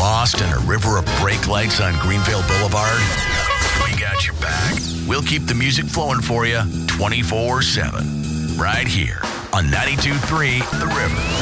lost in a river of brake lights on Greenville Boulevard? We got your back. We'll keep the music flowing for you 24/7. Right here on 92.3 The River.